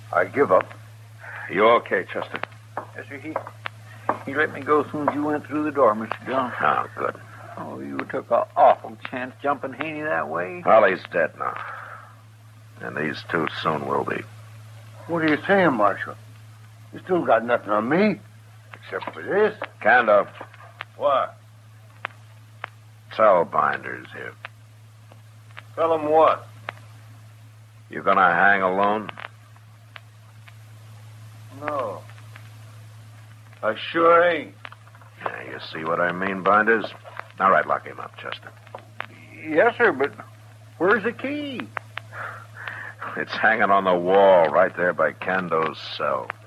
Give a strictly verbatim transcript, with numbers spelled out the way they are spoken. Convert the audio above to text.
I give up. You okay, Chester? Yes, sir. He, he let me go as soon as you went through the door, Mister John. Oh, good. Oh, you took an awful chance jumping Haney that way. Well, he's dead now. And these two soon will be. What are you saying, Marshal? You still got nothing on me, except for this. Kando, What? tell Binders here. Tell him what? You gonna hang alone? No. I sure ain't. Yeah, you see what I mean, Binders? All right, lock him up, Chester. Yes, sir, but where's the key? It's hanging on the wall right there by Kando's cell.